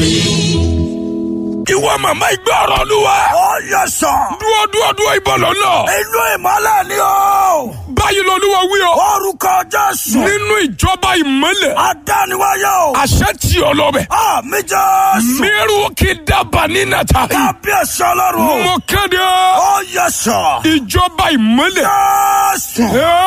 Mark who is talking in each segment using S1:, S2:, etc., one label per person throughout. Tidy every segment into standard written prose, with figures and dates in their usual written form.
S1: Ìwọ màmá ìgbẹ́ ọ̀rọ̀ Olúwa.
S2: Ó yẹ sọ.
S1: Dúró ìbọn lọ́nà.
S2: Inú ìmọ́lẹ̀ ni o.
S1: Báyìí l'Olúwa wí o.
S2: Orúkọ Jésù.
S1: Nínú ìjọba ìmọ́lẹ̀.
S2: Adániwáyé o.
S1: Àṣẹ tí ọ lọ bẹ̀.
S2: Àmín Jésù.
S1: Mẹ́rù kí dábàá ní nàta.
S2: Kábíyèsí Ọlọ́run.
S1: Mo kéde.
S2: Ó yẹ sọ.
S1: Ìjọba ìmọ́lẹ̀.
S2: Jésù.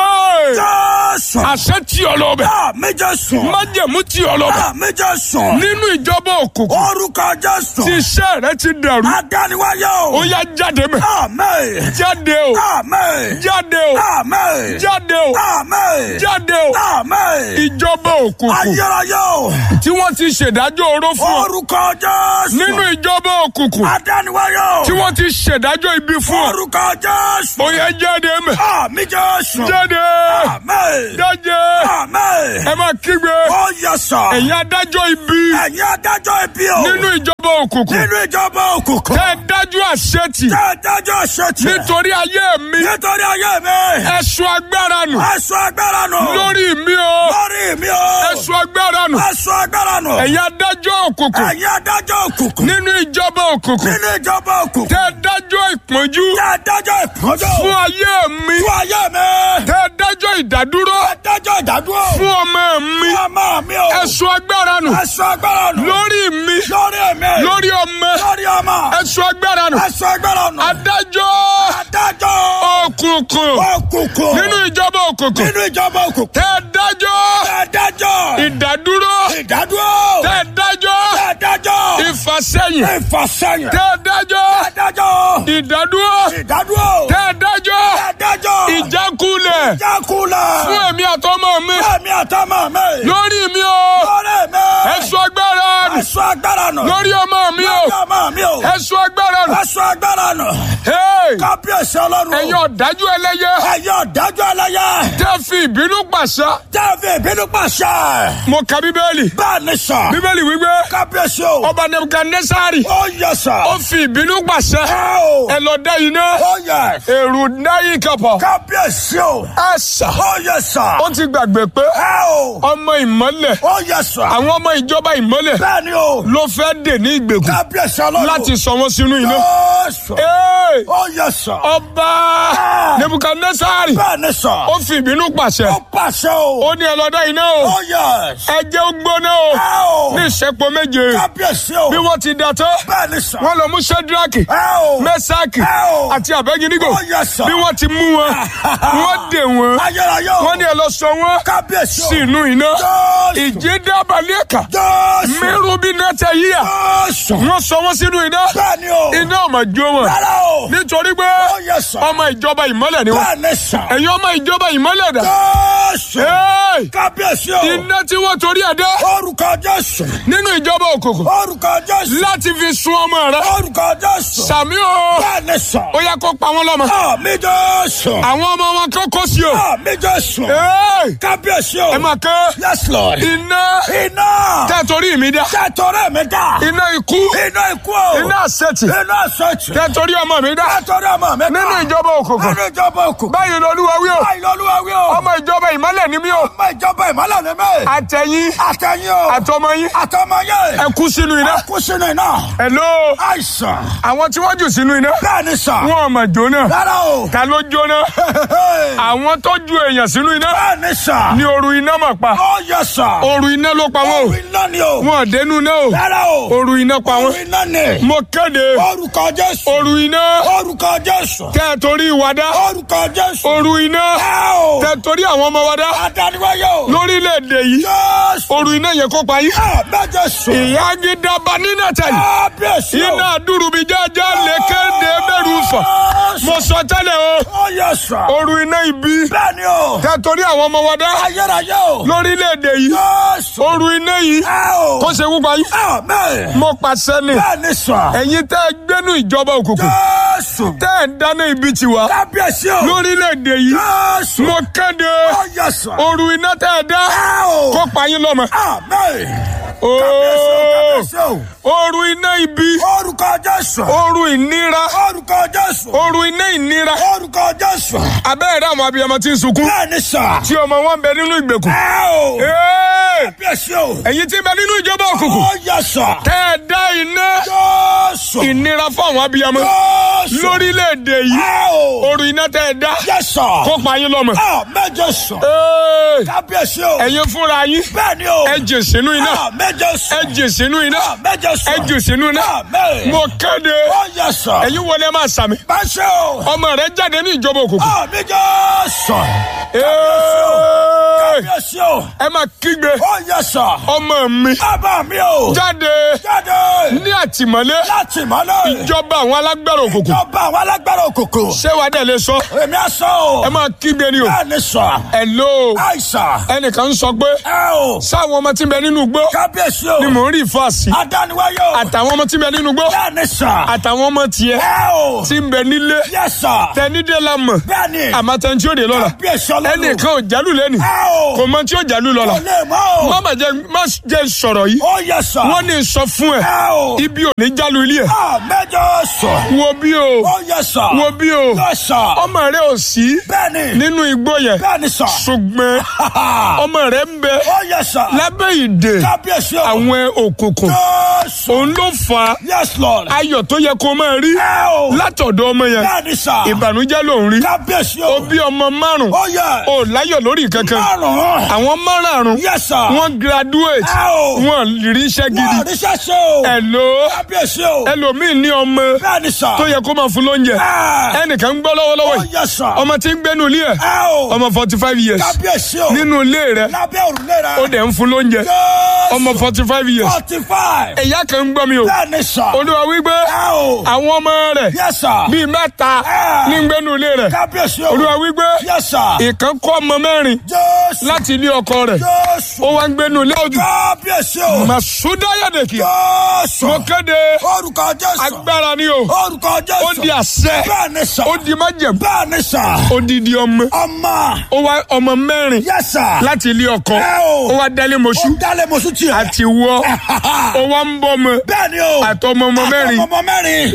S2: Jésù.
S1: Àṣẹ tí ọ lọ bẹ̀.
S2: Àmín Jésù.
S1: Májẹ̀mú tí ọ lọ bẹ̀.
S2: Àmín Jésù.
S1: Nínú ìjọba òkùnkùn.
S2: Orúkọ Jésù.
S1: Tí iṣẹ́ rẹ ti dàrú.
S2: Adániwáyé o.
S1: Ó yá jáde mẹ́.
S2: Àmín.
S1: Jáde o.
S2: Àmín.
S1: Jáde o.
S2: Àmín.
S1: Jáde o.
S2: Àmín.
S1: Jáde o.
S2: Àmín.
S1: Ìjọba òkùnkùn.
S2: Ayérayé o.
S1: Tí wọ́n ti ṣèdájọ́ oró fún ọ.
S2: Orúkọ Jésù.
S1: Nínú ìjọba òkùnkùn.
S2: Adániwáyé o.
S1: Tí wọ́n ti ṣèdájọ́ ibi fún ọ.
S2: Orúkọ Jésù.
S1: Ó yá jáde mẹ́.
S2: Àmín Jésù.
S1: Jáde.
S2: Àmín.
S1: Jáde.
S2: Àmín.
S1: Ẹ máa kígbe.
S2: Ó yẹ sọ.
S1: Ẹ̀yin adájọ́ ibi.
S2: Ẹ̀yin adájọ́ ibi o.
S1: Nínú ìjọba òkùnkùn.
S2: Nínú ìjọba òkùnkùn.
S1: Tẹ́ ẹ dájú àṣetì.
S2: Tẹ́ ẹ dájọ́ àṣetì.
S1: Nítorí ayé mi.
S2: Nítorí ayé mi.
S1: Ẹ̀sùn agbára nù.
S2: Ẹ̀sùn agbára nù.
S1: Lórí mi o.
S2: Lórí mi o.
S1: Ẹ̀sùn agbára nù.
S2: Ẹ̀sùn agbára nù.
S1: Ẹ̀yin adájọ́ òkùnkùn.
S2: Ẹ̀yin adájọ́ òkùnkùn.
S1: Nínú ìjọba òkùnkùn.
S2: Nínú ìjọba òkùnkùn.
S1: Tẹ́ ẹ dájọ́ ìpọ́njú.
S2: Tẹ́ ẹ dájọ́ ìpọ́njú.
S1: Fún ayé mi.
S2: Fún ayé mi.
S1: Tẹ́ ẹ dájọ́ ìdádúró.
S2: Tẹ́ ẹ dájọ́ ìdádúró.
S1: Fún ọmọ mi.
S2: Fún ọmọ mi o.
S1: Ẹ̀sùn agbára nù.
S2: Ẹ̀sùn agbára nù.
S1: Lórí mi.
S2: Lórí mi.
S1: Lórí ọmọ.
S2: Lórí ọmọ.
S1: Ẹ̀sùn agbára nù.
S2: Ẹ̀sùn agbára nù.
S1: Adájọ́
S2: Adájọ́
S1: òkùnkùn.
S2: òkùnkùn.
S1: Nínú ìjọba òkùnkùn.
S2: Nínú ìjọba òkùnkùn.
S1: Tẹ́ ẹ dájọ́
S2: Tẹ́ ẹ dájọ́
S1: ìdádúró.
S2: ìdádúró.
S1: Tẹ́ ẹ dájọ́
S2: Tẹ́ ẹ dájọ́
S1: ìfàsẹ́yìn.
S2: ìfàsẹ́yìn.
S1: Tẹ́ ẹ dájọ́
S2: Tẹ́ ẹ dájọ́
S1: ìdádúró.
S2: ìdádúró.
S1: Tẹ́ ẹ dájọ́
S2: Tẹ́ ẹ dájọ́
S1: ìjákulẹ̀.
S2: ìjákulẹ̀.
S1: Fún èmi àtọmọ mi.
S2: Ẹ̀mí àtọmọ mi.
S1: Lórí mi o.
S2: Lórí mi.
S1: Ẹ̀sùn agbára nù.
S2: Ẹ̀sùn agbára nù.
S1: Lórí ọmọ mi o.
S2: Lórí ọmọ mi o.
S1: Ẹ̀sùn agbára nù.
S2: Ẹ̀sùn agbára nù.
S1: Hey!
S2: Kábíyèsí Ọlọ́run.
S1: Ẹ̀yin ọ̀dájú ẹlẹ́yẹ.
S2: Ẹ̀yin ọ̀dájú ẹlẹ́yẹ.
S1: Tẹ́ fi ìbínú pàṣẹ.
S2: Tẹ́ ẹ fi ìbínú pàṣẹ.
S1: Mo ka Bíbélì.
S2: Bẹ́ẹ̀ ni sà.
S1: Bíbélì wípé
S2: Kábíyèsí o.
S1: ọba Nebukadnesari.
S2: Ó yẹ sà.
S1: Ó fi ìbínú pàṣẹ.
S2: Ẹ o.
S1: Ẹ lọ dá iná.
S2: Ó yẹ.
S1: Èrù náyì kapọ̀.
S2: Kábíyèsí o.
S1: Ẹ sà.
S2: Ó yẹ sà.
S1: Ó ti gbàgbé pé
S2: Ẹ o.
S1: ọmọ ìmọ́lẹ̀.
S2: Ó yẹ sà.
S1: Àwọn ọmọ ìjọba ìmọ́lẹ̀
S2: Bẹ́ẹ̀ ni o.
S1: ló fẹ́ dè ní ìgbèkùn
S2: Kábíyèsí Ọlọ́run.
S1: láti sọ wọ́n sínú iná.
S2: Jésù.
S1: Hey!
S2: Ó yẹ sà.
S1: Ọba Nebukadnesari.
S2: Bẹ́ẹ̀ ni sà.
S1: Ó fi ìbínú pàṣẹ.
S2: Ó pàṣẹ o.
S1: Ó ní ẹ lọ dá iná o.
S2: Ó yẹ.
S1: Ẹ jẹ́ ó gbóná o.
S2: Ẹ o.
S1: Ní ìṣẹ́po méje.
S2: Kábíyèsí o.
S1: Bí wọ́n ti dá tán.
S2: Bẹ́ẹ̀ ni sà.
S1: Wọ́n lọ mú Ṣẹ́dírákì.
S2: Ẹ o.
S1: Mẹ́sákì
S2: Ẹ o.
S1: àti Àbẹ́gínígò.
S2: Ó yẹ sà.
S1: Bí wọ́n ti mú wọn. Wọ́n dè wọ́n.
S2: Ayérayé o.
S1: Wọ́n ní ẹ lọ sọ wọ́n
S2: Kábíyèsí o.
S1: sínú iná.
S2: Jésù.
S1: Ìjì dábàlẹ̀ ẹ̀ka.
S2: Jésù.
S1: Mẹ́rù bí náà tẹ yíyà.
S2: Jésù.
S1: Wọ́n sọ wọ́n sínú iná.
S2: Bẹ́ẹ̀ ni o.
S1: Iná ọmọ jó wọn.
S2: Rárá o.
S1: Nítorí pé
S2: Ó yẹ sà.
S1: ọmọ ìjọba ìmọ́lẹ̀ ni wọ́n.
S2: Bẹ́ẹ̀ ni sà.
S1: Ẹ̀yin ọmọ ìjọba ìmọ́lẹ̀ dà.
S2: Jésù.
S1: Hey!
S2: Kábíyèsí o.
S1: Iná tí wọ́n torí ẹ̀ dá
S2: Orúkọ Jésù.
S1: nínú ìjọba òkùnkùn
S2: Orúkọ Jésù.
S1: láti fi sun ọmọ rẹ.
S2: Orúkọ Jésù.
S1: Sàmí o.
S2: Bẹ́ẹ̀ ni sà.
S1: Ó yẹ kó pa wọ́n lọ́mọ.
S2: Àmín Jésù.
S1: Àwọn ọmọ wọn kó kó sí o.
S2: Àmín Jésù.
S1: Hey!
S2: Kábíyèsí o.
S1: Ẹ máa kẹ́.
S2: Yes Lord.
S1: Iná
S2: Iná.
S1: tẹ́ torí mi dá.
S2: Tẹ́tọ̀rẹ́ mi dá.
S1: Iná ikú.
S2: Iná ikú o.
S1: Iná àṣetì.
S2: Iná àṣetì.
S1: tẹ́ torí ọmọ mi dá.
S2: Tẹ́tọ̀rẹ́ ọmọ mi dá.
S1: Nínú ìjọba òkùnkùn.
S2: Nínú ìjọba òkùnkùn.
S1: Báyìí l'Olúwa wí o.
S2: Báyìí l'Olúwa wí o.
S1: Ọmọ ìjọba ìmọ́lẹ̀ ni mí o.
S2: Ọmọ ìjọba ìmọ́lẹ̀ ni mí.
S1: Àtẹ̀yìn
S2: Àtẹ̀yìn o.
S1: àtọmọ yín.
S2: Àtọmọ yẹn.
S1: Ẹ kú sínú iná.
S2: Ẹ kú sínú iná.
S1: Hello.
S2: Àìsàn.
S1: Àwọn tí wọ́n jù sínú iná.
S2: Bẹ́ẹ̀ ni sà.
S1: Wọn ò mà jóná.
S2: Rárá o.
S1: Ta ló jóná? Àwọn tó ju èèyàn sínú iná.
S2: Bẹ́ẹ̀ ni sà.
S1: Ní òru iná mà pa.
S2: Ó yẹ sà.
S1: Òru iná ló pa wọ́n o.
S2: Orí iná ni o.
S1: Wọn ò dénú iná o.
S2: Rárá o.
S1: Òru iná pa wọ́n.
S2: Orí iná ni.
S1: Mo kéde.
S2: Orúkọ Jésù.
S1: Òru iná.
S2: Orúkọ Jésù.
S1: Tẹ́ ẹ torí ìwà dá.
S2: Orúkọ Jésù.
S1: Òru iná.
S2: Ẹ o.
S1: Tẹ́ ẹ torí àwọn ọmọ wa dá.
S2: Adániwáyé o.
S1: Lórílẹ̀-èdè yìí.
S2: Jésù.
S1: Òru iná yẹ kó pa yín.
S2: Àmín Jésù.
S1: Ìyá gidaba nínú tẹ̀lé.
S2: Kábíyèsí o.
S1: Iná dùrùbí jájá lè kéde bẹ́rù fà. Mo sọ tẹ́lẹ̀ o.
S2: Ó yẹ sà.
S1: Òru iná ibi.
S2: Bẹ́ẹ̀ ni o.
S1: Tẹ́ ẹ torí àwọn ọmọ wa dá.
S2: Ayérayé o.
S1: Lórílẹ̀-èdè yìí.
S2: Jésù.
S1: Òru iná yìí.
S2: Ẹ o.
S1: Kó ṣe wúpa yín.
S2: Àmín.
S1: Mo pàṣẹ ni.
S2: Bẹ́ẹ̀ ni sà.
S1: Ẹ̀yin tẹ́ ẹ gbénú ìjọba òkùnkùn.
S2: Jésù.
S1: Tẹ́ ẹ dáná ibi tiwa.
S2: Kábíyèsí o.
S1: Lórílẹ̀-èdè yìí.
S2: Jésù.
S1: Mo kéde.
S2: Ó yẹ sà.
S1: Òru iná tẹ́ ẹ dá.
S2: Ẹ o.
S1: Kó pa yín lọ́mọ.
S2: Àmín.
S1: Oru iná ibi.
S2: Orúkọ Jésù.
S1: Oru ìnira.
S2: Orúkọ Jésù.
S1: Oru iná ìnira.
S2: Orúkọ Jésù.
S1: Abẹ́rẹ́ àwọn abiyamọ tí ń sunkún.
S2: Bẹ́ẹ̀ni sà.
S1: Tí ọmọ wọn bẹ nínú ìgbèkùn.
S2: Kábíyèsí o.
S1: Ẹ̀yin tí ń bẹ nínú ìjọba òkùnkùn.
S2: Ó yẹ sà.
S1: Tẹ́ ẹ dá iná.
S2: Jésù.
S1: Ìnira fún àwọn abiyamọ.
S2: Jésù.
S1: Lórílẹ̀-èdè yìí. Oru iná tẹ́ ẹ dá.
S2: Yẹ sà.
S1: Kó pa yín lọ́mọ.
S2: Mẹ́jọ sà. Kábíyèsí o.
S1: Ẹ̀yin fúnra yín.
S2: Bẹ́ẹ̀ni o.
S1: Ẹ jè sínú iná.
S2: Mẹ́jọ sà.
S1: Ẹ jè sínú iná.
S2: Mẹ́jọ sà.
S1: Ẹ jè sínú iná. Mo kéde.
S2: Ó yẹ sà.
S1: Ẹ̀yin wọlé máa sàmì.
S2: Báṣẹ́ o.
S1: Ọmọ rẹ jáde ní ìjọba òkùnkùn.
S2: Mẹ́jọ sà. Kábíyèsí o.
S1: Ẹ máa kígbe.
S2: Ó yẹ sà.
S1: Ọmọ mi.
S2: Bàbá mi o.
S1: Jáde.
S2: Jáde.
S1: Ní àtìmọ́lé.
S2: Látìmọ́lé.
S1: Ìjọba àwọn alágbára òkùnkùn.
S2: Ìjọba àwọn alágbára òkùnkùn.
S1: Ṣé wàá dẹ̀ lè sọ?
S2: Èmi á sọ o.
S1: Ẹ máa kígbe ni o.
S2: Bẹ́ẹ̀ni sà.
S1: Hello.
S2: Àìsà.
S1: Ẹnìkan ń sọ pé. Sáwọn ọmọ tí ń bẹ nínú igbó.
S2: Kábíyèsí o.
S1: Ni mò ń rí fàásì.
S2: Adániwáyé o.
S1: Àtàwọn ọmọ tí ń bẹ nínú igbó.
S2: Bẹ́ẹ̀ni sà.
S1: Àtàwọn ọmọ tiẹ̀. Tí ń bẹ nílé.
S2: Yes sà.
S1: Tẹnidé la mọ̀.
S2: Bẹ́ẹ̀ni.
S1: Àmọ́ tẹni tí ó dé lọ́la.
S2: Kábíyèsí ọlọ́run.
S1: Ẹnìkan ò jálù lẹ́nu. Kò mọ tí ó jálù lọ́la.
S2: Kò lè mọ̀ o.
S1: Má jẹ́ sọ̀rọ̀ yìí.
S2: Ó yẹ sà.
S1: Wọ́n ní sọ fún ẹ. Ibi ò ní jálù ilé ẹ̀.
S2: Mẹ́jọ sọ.
S1: Wo bí o.
S2: Ó yẹ sà.
S1: Wo bí o.
S2: Yẹ sà.
S1: Ọmọ rẹ ò sí.
S2: Bẹ́ẹ̀ni.
S1: Nínú igbó yẹn.
S2: Bẹ́ẹ̀ni sà.
S1: Ṣùgbọ́n ọmọ rẹ ń bẹ.
S2: Ó yẹ sà.
S1: Lábẹ́ ìdè.
S2: Kábíyèsí o.
S1: Àwọn òkùnkùn. Òun ló fà á.
S2: Yes Lord.
S1: Ayọ̀ tó yẹ kó máa rí. Látọ̀dọ̀ ọmọ yẹn.
S2: Bẹ́ẹ̀ni sà.
S1: Ìbànújẹ́ ló ń rí.
S2: Kábíyèsí o.
S1: Ó bí ọmọ 5.
S2: Ó yẹ.
S1: Ó láyọ̀ lórí kankan.
S2: 5.
S1: Àwọn 5.
S2: Yes sir.
S1: Wọ́n graduate. Wọ́n rí iṣẹ́ gidi.
S2: Wọ́n rí iṣẹ́ ṣe o.
S1: Hello.
S2: Kábíyèsí o.
S1: Ẹlòmíì ní ọmọ.
S2: Bẹ́ẹ̀ni sà.
S1: Tó yẹ kó máa fún lóúnjẹ. Ẹnìkan ń gbọ́ lọ́wọ́lọ́wọ́ yìí.
S2: Ó yẹ sà.
S1: Ọmọ tí ń gbénu ilé ẹ̀. Ọmọ 45 years.
S2: Kábíyèsí o.
S1: Nínú ilé rẹ̀.
S2: Lábẹ́ òrùlé rẹ̀.
S1: Ó dẹ̀ ń fún lóúnjẹ. Ọmọ 45 years.
S2: 45.
S1: Ẹ̀yà kan ń gbọ́ mi o.
S2: Bẹ́ẹ̀ni sà.
S1: Olúwa wípé. Àwọn ọmọ rẹ̀.
S2: Yes sir.
S1: Bíi 3 ní ń gbénu ilé rẹ̀.
S2: Kábíyèsí o.
S1: Olúwa wípé.
S2: Yes sir.
S1: Ìkan kọ́ ọmọ 4.
S2: Jésù.
S1: Láti ilé ọkọ rẹ̀.
S2: Jésù.
S1: Ó wá ń gbénu ilé òdì.
S2: Kábíyèsí o.
S1: Màsúdá Yàdèkì.
S2: Jésù.
S1: Mo kéde.
S2: Orúkọ Jésù.
S1: Agbára ni o.
S2: Orúkọ Jésù.
S1: Ó di àṣẹ.
S2: Bẹ́ẹ̀ni sà.
S1: Ó di májẹ̀mú.
S2: Bẹ́ẹ̀ni sà.
S1: Ó di ọmọ.
S2: Ọmọ.
S1: Ó wá ọmọ 4.
S2: Yes sir.
S1: Láti ilé ọkọ. Ó wá dálé mọ̀ṣú.
S2: Ó dálé mọ̀ṣú tiẹ̀.
S1: Àti wọ́. Ó wá ń bọ́ ọmọ.
S2: Bẹ́ẹ̀ni o.
S1: Àtọmọ ọmọ 4.
S2: Àtọmọ 4.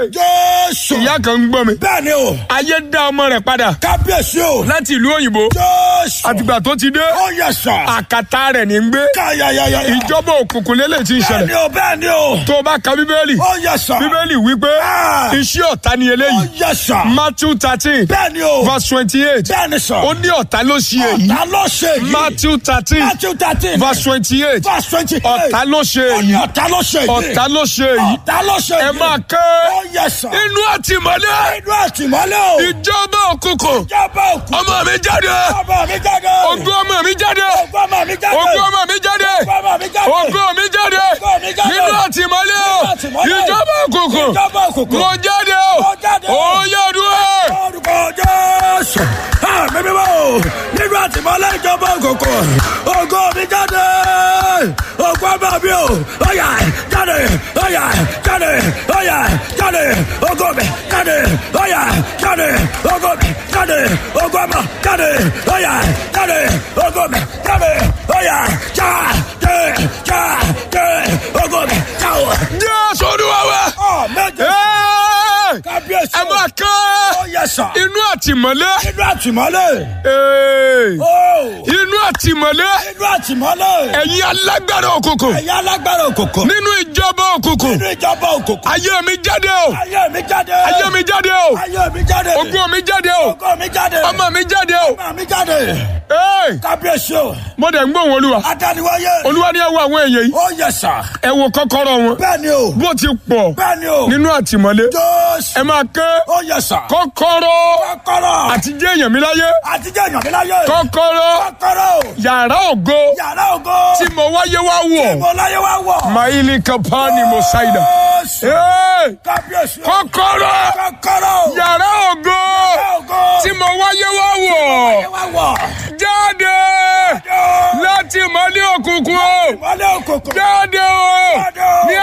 S2: Jésù.
S1: Ìyá kan ń gbọ́ mi.
S2: Bẹ́ẹ̀ni o.
S1: Ayé dá ọmọ rẹ̀ padà.
S2: Kábíyèsí o.
S1: Láti ìlú òyìnbó.
S2: Jésù.
S1: Àtìgbà tó ti dé.
S2: Ó yẹ sà.
S1: Àkàtà rẹ̀ ní ń gbé.
S2: Káyàyàyà.
S1: Ìjọba òkùnkùn lélẹ̀ tí ń ṣẹlẹ̀.
S2: Bẹ́ẹ̀ni o. Bẹ́ẹ̀ni o.
S1: Tó o bá ka Bíbélì.
S2: Ó yẹ sà.
S1: Bíbélì wípé. Iṣẹ́ ọ̀tá ni eléyìí.
S2: Ó yẹ sà.
S1: Matthew 13.
S2: Bẹ́ẹ̀ni o.
S1: Verse 28.
S2: Bẹ́ẹ̀ni sà.
S1: Ó ní ọ̀tá ló ṣe èyí.
S2: Ọ̀tá ló ṣe èyí.
S1: Matthew 13.
S2: Matthew 13.
S1: Verse 28.
S2: Verse 28.
S1: Ọ̀tá ló ṣe
S2: Ó ní
S1: èyí.
S2: ọ̀tá ló ṣe èyí.
S1: Ọ̀tá ló ṣe èyí.
S2: Ọ̀tá ló ṣe èyí.
S1: Ẹ máa ké.
S2: Ó yẹ sà.
S1: Inú àtìmọ́lé.
S2: Inú àtìmọ́lé o.
S1: Ìjọba òkùnkùn.
S2: Ìjọba òkùnkùn.
S1: Ọmọ mi jáde.
S2: Ọmọ mi jáde.
S1: Ògo ọmọ mi jáde.
S2: Ògo ọmọ mi jáde.
S1: Ògo ọmọ mi jáde.
S2: Ògo ọmọ mi jáde.
S1: Ògo mi jáde.
S2: Ògo mi jáde.
S1: Nínú àtìmọ́lé o. Ìjọba òkùnkùn.
S2: Ìjọba òkùnkùn.
S1: Mo jáde o.
S2: Mo jáde o.
S1: Ó yá dúró.
S2: Orúkọ Jésù. Mímí bò. Nínú àtìmọ́lé ìjọba òkùnkùn. Ògo mi jáde. Ògo ọmọ mi o. Ó yá jáde. Ó yá jáde. Ó yá jáde. Ògo mi jáde. Ó yá jáde. Ògo mi jáde. Ògo ọmọ jáde. Ó yá jáde. Ògo mi jáde. Ó yá jáde. Ògo mi jáde.
S1: Jésù Olúwa wa.
S2: Méje. Kábíyèsí.
S1: Ẹ máa ké.
S2: Ó yẹ sà.
S1: Inú àtìmọ́lé.
S2: Inú àtìmọ́lé.
S1: Inú àtìmọ́lé.
S2: Inú àtìmọ́lé.
S1: Ẹ̀yin alágbára òkùnkùn.
S2: Ẹ̀yin alágbára òkùnkùn.
S1: Nínú ìjọba òkùnkùn.
S2: Nínú ìjọba òkùnkùn.
S1: Ayé mi jáde o.
S2: Ayé mi jáde.
S1: Ayé mi jáde o.
S2: Ayé mi jáde.
S1: Ògo mi jáde o.
S2: Ògo mi jáde.
S1: Ọmọ mi jáde o.
S2: Ọmọ mi jáde. Kábíyèsí o.
S1: Mo dẹ̀ ń gbóhùn Olúwa.
S2: Adániwáyé.
S1: Olúwa ní ẹ wo àwọn èèyàn yìí.
S2: Ó yẹ sà.
S1: Ẹ wo kọ́kọ́rọ́ wọn.
S2: Bẹ́ẹ̀ni o.
S1: Bó ti pọ̀.
S2: Bẹ́ẹ̀ni o.
S1: Nínú àtìmọ́lé.
S2: Jésù.
S1: Ẹ máa ké.
S2: Ó yẹ sà.
S1: Kọ́kọ́rọ́.
S2: Kọ́kọ́rọ́.
S1: Àti jẹ́ èèyàn mi láyé.
S2: Àti jẹ́ èèyàn mi láyé.
S1: Kọ́kọ́rọ́.
S2: Kọ́kọ́rọ́.
S1: Yàrá ògo.
S2: Yàrá ògo.
S1: Tí mo wáyé wá wọ̀.
S2: Tí mo láyé wá wọ̀.
S1: Maili kapani mosaida.
S2: Kábíyèsí.
S1: Kọ́kọ́rọ́.
S2: Kọ́kọ́rọ́.
S1: Yàrá ògo. Tí mo wáyé wá wọ̀. Jáde. Láti ìmọ́lẹ̀ òkùnkùn o.
S2: Ìmọ́lẹ̀ òkùnkùn.
S1: Jáde o. Ní àtìmọ́lẹ̀.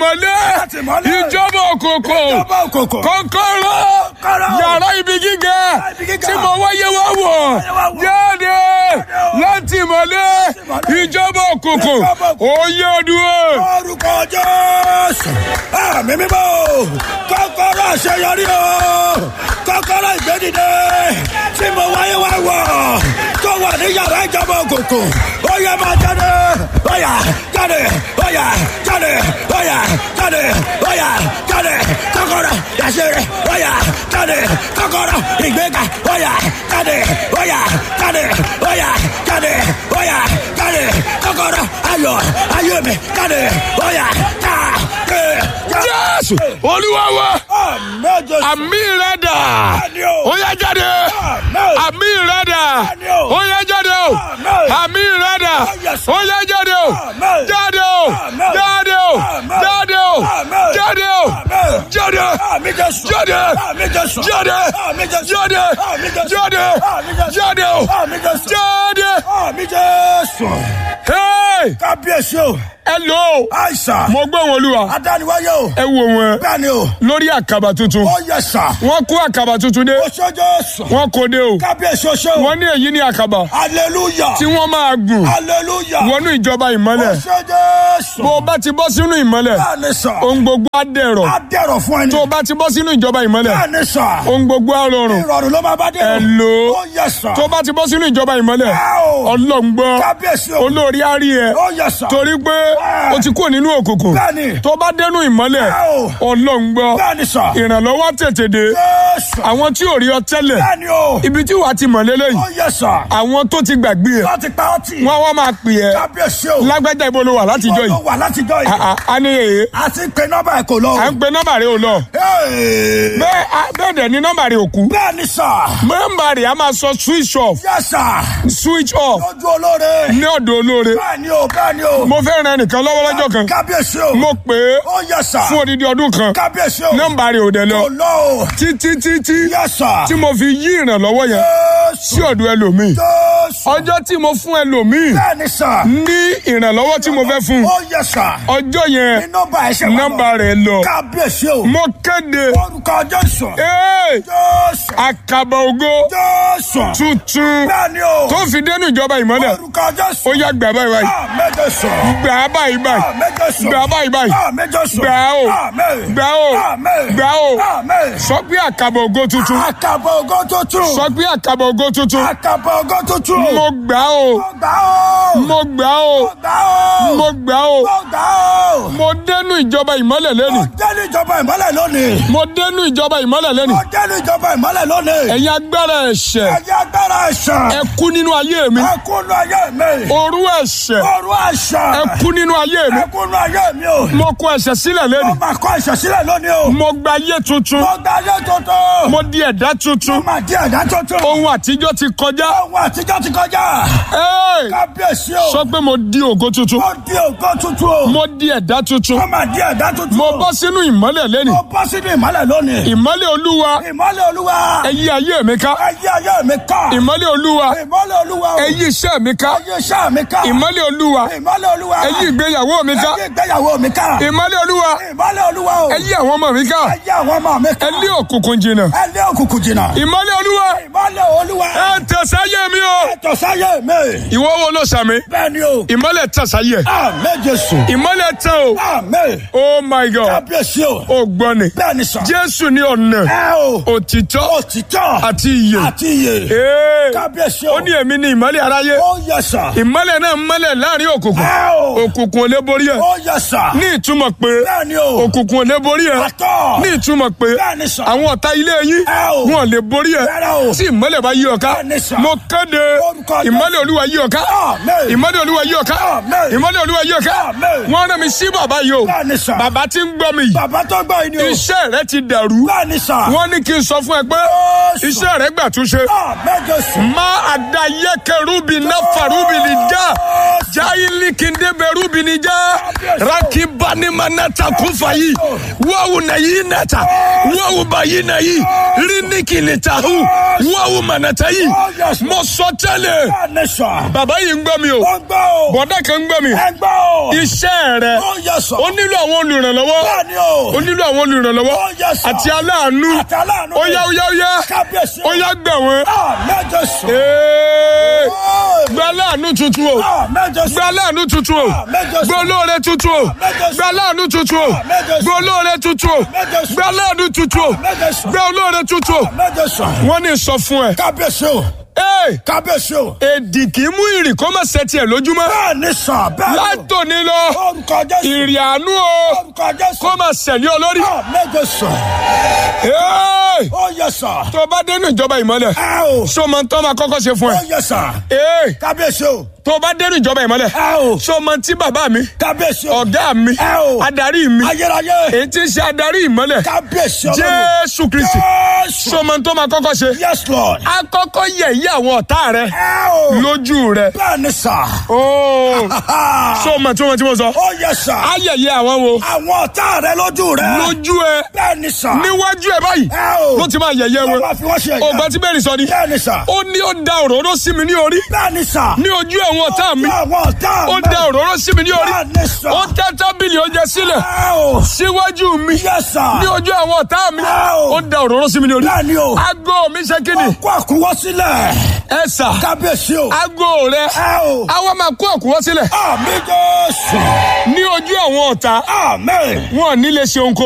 S1: àtìmọ́lé ìjọba òkùnkùn kọ́kọ́rọ́ yàrá ibi gíga tí mo wáyé wá wọ̀ jáde látìmọ́lé ìjọba òkùnkùn oyè dúró.
S2: orúkọ Jésù àmì mímọ́ kọ́kọ́rọ́ àṣeyọrí o kọ́kọ́rọ́ ìgbédìde tí mo wáyé wá wọ̀ tó wà ní yàrá ìjọba òkùnkùn ó yẹ máa jáde ó yá jáde ó yá jáde ó yá jáde ó yá jáde kọ́kọ́rọ́ àṣeyọrí ó yá jáde kọ́kọ́rọ́ ìgbéga ó yá jáde ó yá jáde ó yá jáde ó yá jáde kọ́kọ́rọ́ ayọ̀ ayọ̀ mi jáde ó yá jáde.
S1: Jésù Olúwa wa àmì rẹ̀ dà ó yá jáde àmì rẹ̀ dà ó yá jáde o àmì rẹ̀ dà ó yá jáde o jáde o jáde o jáde o jáde o jáde jáde jáde jáde jáde jáde o jáde. Hey!
S2: Kábíyèsí o.
S1: Hello.
S2: Àìsà.
S1: Mo gbọ́ wọn Olúwa.
S2: Adániwáyé o.
S1: Ẹ wo wọn.
S2: Bẹ́ẹ̀ni o.
S1: Lórí àkàbà tuntun.
S2: Ó yẹ sà.
S1: Wọ́n kó àkàbà tuntun dé.
S2: Oṣojo sùn.
S1: Wọ́n kó dé o.
S2: Kábíyèsí oṣó.
S1: Wọ́n ní èyí ní àkàbà.
S2: Hallelujah.
S1: Tí wọ́n máa gùn.
S2: Hallelujah.
S1: Wọnú ìjọba ìmọ́lẹ̀.
S2: Oṣojo sùn.
S1: Bó o bá ti bọ́ sínú ìmọ́lẹ̀.
S2: Bẹ́ẹ̀ni sà.
S1: Ohun gbogbo á dẹ̀rọ̀.
S2: Á dẹ̀rọ̀ fún ẹni.
S1: Tó o bá ti bọ́ sínú ìjọba ìmọ́lẹ̀.
S2: Bẹ́ẹ̀ni sà.
S1: Ohun gbogbo á rọrùn.
S2: Ìrọ̀rùn ló máa bá dé.
S1: Hello.
S2: Ó yẹ sà.
S1: Tó o bá ti bọ́ sínú ìjọba ìmọ́lẹ̀. Ọlọ́run gbọ́.
S2: Kábíyèsí o.
S1: Olórí á rí ẹ.
S2: Ó yẹ sà.
S1: Torí pé o ti kúrò nínú òkùnkùn.
S2: Bẹ́ẹ̀ni.
S1: Tó bá dénú ìmọ́lẹ̀. Ọlọ́run gbọ́.
S2: Bẹ́ẹ̀ni sà.
S1: Ìrànlọ́wọ́ tètè dé.
S2: Jésù.
S1: Àwọn tí ò rí ọ tẹ́lẹ̀.
S2: Bẹ́ẹ̀ni o.
S1: Ibi tí wàá ti mọ̀ lélẹ́yìn.
S2: Ó yẹ sà.
S1: Àwọn tó ti gbàgbé ẹ.
S2: Wọ́n ti pa ọtí.
S1: Wọ́n wá máa pè ẹ́.
S2: Kábíyèsí o.
S1: Lágbájá ibo ló wà látijọ́
S2: Ó
S1: yìí.
S2: wà látijọ́ yìí.
S1: A ní èyí.
S2: A ti pe nọ́mbà ẹ̀ kò lọ.
S1: À ń pe nọ́mbà rẹ̀ ò lọ. Bẹ́ẹ̀ dẹ̀ ni nọ́mbà rẹ̀ ò kú.
S2: Bẹ́ẹ̀ni sà.
S1: Nọ́mbà rẹ̀ a máa sọ switch off.
S2: Yes sir.
S1: Switch off
S2: Lójú olóore.
S1: ní ọ̀dọ̀ olóore.
S2: Bẹ́ẹ̀ni o, bẹ́ẹ̀ni o.
S1: Mo fẹ́ ran ẹnìkan lọ́wọ́ lọ́jọ́ kan.
S2: Kábíyèsí o.
S1: Mo pè é
S2: Ó yẹ sà.
S1: fún odidi ọdún kan.
S2: Kábíyèsí o.
S1: Nọ́mbà rẹ̀ ò dẹ̀ lọ.
S2: Kò lọ o.
S1: Títí
S2: Yes sir.
S1: tí mo fi yí ìrànlọ́wọ́ yẹn sí ọ̀dọ̀ ẹlòmíì.
S2: Jésù.
S1: Ọjọ́ tí mo fún ẹlòmíì
S2: Bẹ́ẹ̀ni sà.
S1: ní ìrànlọ́wọ́ tí mo fẹ́ fún.
S2: Ó yẹ sà.
S1: Ọjọ́ yẹn
S2: Ní nọ́mbà ẹ̀ ṣe wà lọ.
S1: nọ́mbà rẹ̀ lọ.
S2: Kábíyèsí o.
S1: Mo kéde.
S2: Orúkọ Jésù.
S1: Ee,
S2: Jésù.
S1: àkàbà ògo
S2: Jésù.
S1: tuntun
S2: Bẹ́ẹ̀ni o.
S1: tó fi dénú ìjọba ìmọ́lẹ̀.
S2: Orúkọ Jésù.
S1: Ó yá gbà báyìí báyìí.
S2: Àmín Jésù.
S1: Gbà á báyìí báyìí.
S2: Àmín Jésù.
S1: Gbà á báyìí báyìí.
S2: Àmín Jésù.
S1: Gbà á o.
S2: Àmín.
S1: Gbà á o.
S2: Àmín.
S1: Gbà á o.
S2: Àmín.
S1: Sọ pé àkàbà ògo tuntun.
S2: Àkàbà ògo tuntun.
S1: Sọ pé àkàbà ògo tuntun.
S2: Àkàbà ògo tuntun.
S1: Mo gbà á o.
S2: Mo gbà ó.
S1: Mo gbà á o.
S2: Mo gbà ó.
S1: Mo gbà á o.
S2: Mo gbà ó.
S1: Mo dénú ìjọba ìmọ́lẹ̀ lẹ́nu.
S2: Mo dé ní ìjọba ìmọ́lẹ̀ lónìí.
S1: Mo dénú ìjọba ìmọ́lẹ̀ lẹ́nu.
S2: Mo dé ní ìjọba ìmọ́lẹ̀ lónìí.
S1: Ẹ̀yin agbára ẹ̀ṣẹ̀.
S2: Ẹ̀yin agbára ẹ̀ṣẹ̀.
S1: Ẹ kú nínú ayé mi.
S2: Ẹ kú nínú ayé mi.
S1: Òru ẹ̀ṣẹ̀.
S2: Òru ẹ̀ṣẹ̀.
S1: Ẹ kú nínú ayé mi.
S2: Ẹ kú nínú ayé mi o.
S1: Mo kọ ẹ̀ṣẹ̀ sílẹ̀ lẹ́nu.
S2: Mo máa kọ ẹ̀ṣẹ̀ sílẹ̀ lónìí o.
S1: Mo gba ayé tuntun.
S2: Mo gba ayé tuntun.
S1: Mo di ẹ̀dá tuntun.
S2: Mo máa di ẹ̀dá tuntun.
S1: Ohun àtijọ́ ti kọjá.
S2: Ohun àtijọ́ ti kọjá.
S1: Ẹ́ẹ̀!
S2: Kábíyèsí o.
S1: Sọ pé mo di ògo tuntun.
S2: Mo di ògo tuntun o.
S1: Mo di ẹ̀dá tuntun.
S2: Mo máa di ẹ̀dá tuntun.
S1: Mo bọ́ sínú ìmọ́lẹ̀ lẹ́nu.
S2: Mo bọ́ sínú ìmọ́lẹ̀ lónìí.
S1: Ìmọ́lẹ̀ Olúwa.
S2: Ìmọ́lẹ̀ Olúwa.
S1: Ẹ yí ayé mi ká.
S2: Ayé ayé mi ká.
S1: Ìmọ́lẹ̀ Olúwa.
S2: Ìmọ́lẹ̀ Olúwa o.
S1: Ẹ yí iṣẹ́ mi ká.
S2: Ayé iṣẹ́ mi ká.
S1: Ìmọ́lẹ̀ Olúwa.
S2: Ìmọ́lẹ̀ Olúwa.
S1: Ẹ yí ìgbéyàwó mi ká.
S2: Ayé ìgbéyàwó mi ká.
S1: Ìmọ́lẹ̀ Olúwa.
S2: Ìmọ́lẹ̀ Olúwa o.
S1: Ẹ yí àwọn ọmọ mi ká.
S2: Ayé àwọn ọmọ mi ká.
S1: Ẹ lé òkùnkùn jìnnà.
S2: Ẹ lé òkùnkùn jìnnà.
S1: Ìmọ́lẹ̀ Olúwa.
S2: Ìmọ́lẹ̀ Olúwa.
S1: Ẹ tẹ̀sáyé mi o.
S2: Ẹ̀tọ́ sáyé mi.
S1: Ìwọ wo ló sàmì?
S2: Bẹ́ẹ̀ni o.
S1: Ìmọ́lẹ̀ tẹ̀sáyé.
S2: Àmín Jésù.
S1: Ìmọ́lẹ̀ tẹ̀ o.
S2: Àmín.
S1: Oh my God.
S2: Kábíyèsí o.
S1: O gbọ́ ni.
S2: Bẹ́ẹ̀ni sọ.
S1: Jésù ní ọ̀nà.
S2: Ẹ o.
S1: Òtítọ́.
S2: Òtítọ́.
S1: Àti ìyè.
S2: Àti ìyè.
S1: Ee.
S2: Kábíyèsí o.
S1: Ó ní èmi ní ìmọ́lẹ̀ aráyé.
S2: Ó yẹ sà.
S1: Ìmọ́lẹ̀ náà mọ́lẹ̀ láàrin òkùnkùn.
S2: Ẹ o.
S1: Òkùnkùn ò lè borí ẹ̀.
S2: Ó yẹ sà.
S1: Ní ìtumọ̀ pé
S2: Bẹ́ẹ̀ni o.
S1: òkùnkùn ò lè borí ẹ̀.
S2: Àtọ̀.
S1: Ní ìtumọ̀ pé
S2: Bẹ́ẹ̀ni sà.
S1: àwọn ọ̀tá ilé yín
S2: Ẹ o.
S1: wọn ò lè borí ẹ̀.
S2: Rárá o.
S1: Tí ìmọ́lẹ̀ bá yí ọ ká.
S2: Bẹ́ẹ̀ni sà.
S1: Mo kéde
S2: Orúkọ Jésù.
S1: ìmọ́lẹ̀ Olúwa yí ọ ká.
S2: Àmín.
S1: Ìmọ́lẹ̀ Olúwa yí ọ ká.
S2: Àmín.
S1: Ìmọ́lẹ̀ Olúwa yí ọ ká.
S2: Àmín.
S1: Wọ́n rán mi sí bàbá yìí o.
S2: Bẹ́ẹ̀ni sà.
S1: Bàbá tí ń gbọ́ mi yìí.
S2: Bàbá tó gbọ́ yìí ni o.
S1: Iṣẹ́ rẹ ti dàrú.
S2: Bẹ́ẹ̀ni sà.
S1: Wọ́n ní kí n sọ fún ẹ pé
S2: Jésù.
S1: iṣẹ́ rẹ gbà túnṣe.
S2: Àmín Jésù.
S1: Ma àdáyé kẹrùbì náà fàrúbì lè já. Daili kinde berubi nija. Rakibani manata kufayi. Wawu na yi nata. Wawu bayi na yi. Riniki nitahu. Wawu manata yi. Mo sọ tẹ́lẹ̀. Bàbá yìí ń gbọ́ mi o. Bọ̀dá kan ń gbọ́ mi. Iṣẹ́ rẹ̀. Ó nílò àwọn olùrànlọ́wọ́. Ó nílò àwọn olùrànlọ́wọ́. Àti aláàánú. Ó yá. Ó yá gbà wọ́n. Gba aláàánú tuntun o. Gba aláàánú tuntun o. Gba olóore tuntun o. Gba aláàánú tuntun o. Gba olóore tuntun o. Gba aláàánú tuntun o. Gba olóore tuntun o. Wọ́n ní sọ fún ẹ.
S2: Kábíyèsí o. Kábíyèsí o.
S1: Èdì kì í mú ìrì kó má ṣe tiẹ̀ lójúmọ́.
S2: Bẹ́ẹ̀ni sà, bẹ́ẹ̀ni.
S1: Látòní lọ.
S2: Orúkọ Jésù.
S1: Ìrì àánú o.
S2: Orúkọ Jésù.
S1: Kó má ṣẹ̀lẹ̀ olórí.
S2: Méje sà. Ó yẹ sà.
S1: Tó o bá dénú ìjọba ìmọ́lẹ̀. Ṣé o máa ń tọ́ máa kọ́kọ́ ṣe fún ẹ?
S2: Ó yẹ sà. Kábíyèsí o.
S1: Tó o bá dénú ìjọba ìmọ́lẹ̀. Ṣé o máa ń tí bàbá mi?
S2: Kábíyèsí o.
S1: Ọ̀gá mi. Adarí mi.
S2: Ayérayé.
S1: Èyí tí ń ṣe adarí ìmọ́lẹ̀.
S2: Kábíyèsí o.
S1: Jésù Kristi. Ṣé o máa ń tọ́ máa kọ́kọ́ ṣe?
S2: Yes Lord.
S1: Akọ́kọ́ yẹ̀yẹ́ àwọn ọ̀tá rẹ. Lójú rẹ.
S2: Bẹ́ẹ̀ni sà.
S1: Ṣé o mọ̀ tí mo sọ?
S2: Ó yẹ sà.
S1: Ayẹyẹ àwọn wo?
S2: Àwọn ọ̀tá rẹ lójú rẹ.
S1: Lójú ẹ.
S2: Bẹ́ẹ̀ni sà.
S1: Níwájú ẹ báyìí. Ló ti máa yẹ̀yẹ́ wọn. Ọgbà tí bẹ́ẹ̀ ni sọ ni.
S2: Bẹ́ẹ̀ni sà.
S1: Ó ní ó da òróró sí mi ní orí.
S2: Bẹ́ẹ̀ni sà.
S1: Ní ojú àwọn ọ̀tá mi. Ó da òróró sí mi ní orí.
S2: Bẹ́ẹ̀ni sà.
S1: Ó tẹ́ tábìlì oúnjẹ sílẹ̀. Síwájú mi.
S2: Yes sà.
S1: Ní ojú àwọn ọ̀tá mi. Ó da òróró sí mi ní orí.
S2: Bẹ́ẹ̀ni o.
S1: Ago mi ṣe kíni.
S2: Ó kó àkúwọ́ sílẹ̀.
S1: Ẹ sà.
S2: Kábíyèsí o.
S1: Ago rẹ. Àwa máa kó àkúwọ́ sílẹ̀.
S2: Àmín Jésù.
S1: Ní ojú àwọn ọ̀tá.
S2: Àmín.
S1: Wọn ò ní lè ṣe ohunkóhun.